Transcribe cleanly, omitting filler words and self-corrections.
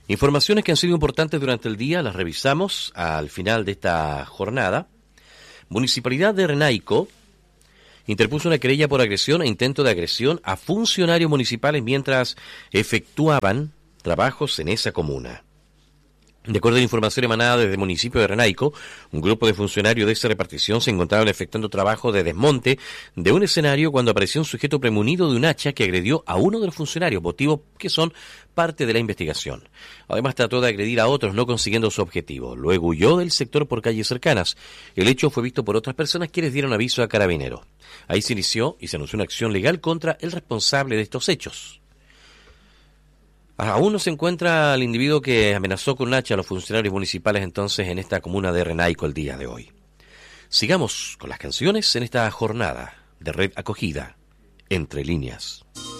Informaciones que han sido importantes durante el día, las revisamos al final de esta jornada. Municipalidad de Renaico interpuso una querella por agresión e intento de agresión a funcionarios municipales mientras efectuaban trabajos en esa comuna. De acuerdo a la información emanada desde el municipio de Renaico, un grupo de funcionarios de esa repartición se encontraban efectuando trabajo de desmonte de un escenario cuando apareció un sujeto premunido de un hacha que agredió a uno de los funcionarios, motivos que son parte de la investigación. Además trató de agredir a otros, no consiguiendo su objetivo. Luego huyó del sector por calles cercanas. El hecho fue visto por otras personas quienes dieron aviso a Carabineros. Ahí se inició y se anunció una acción legal contra el responsable de estos hechos. Aún no se encuentra el individuo que amenazó con un hacha a los funcionarios municipales entonces en esta comuna de Renaico el día de hoy. Sigamos con las canciones en esta jornada de Red Acogida, Entre Líneas.